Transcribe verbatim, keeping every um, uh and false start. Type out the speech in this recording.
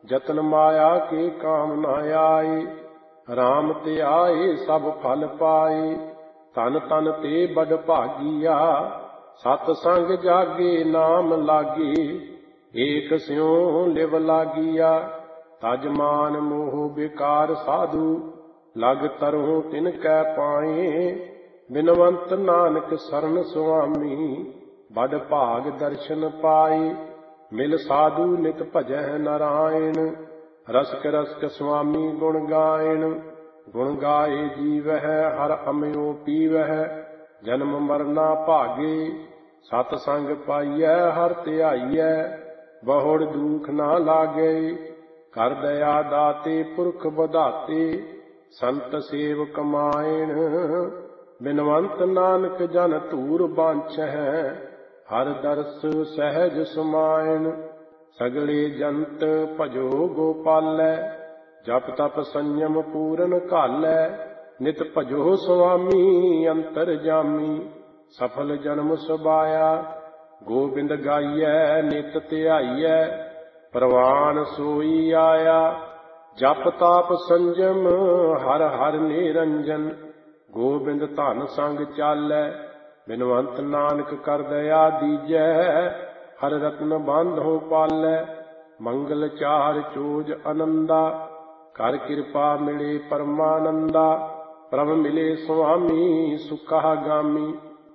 जतन माया के काम न आए। राम ते आए सब फल पाए। तन तन ते बड़ भागिया, सतसंग जागे नाम लागे। एक स्यों लिव लागिया, तज मान मोह बेकार साधु। लग तरहु तिनकै पाए, बिनवंत नानक सरन सुआमी। बड़ भाग दर्शन पाए, मिल साधु नित भजै नारायण। रसक रसक स्वामी गुण गायन, गुण गाए जीवह हर अमयो पीवह। जन्म मरना भागे, सतसंग पाइयै हर ध्याइयै। बहुड़ दुख ना लागे, कर दया दाते पुरख बधाते। संत सेव कमायण, बिनवंत नानक जन धूर बांछै। हर दर्श सहज समायण, सगले जंत भजो गोपालै। जप तप संयम पूरन घालै, नित भजो स्वामी अंतर जामी। सफल जन्म सुभाया, गोबिंद गाइयै नित ध्याइयै। प्रवान सोई आया, जप ताप संजम हर हर निरंजन। गोबिंद धन संग चालै, बिनवंत नानक कर दया दीजै। हर रत्न बांधो पालै, मंगल चार चोज आनंदा। कर कृपा मिले परमानंदा, प्रभ मिले स्वामी सुखा गामी।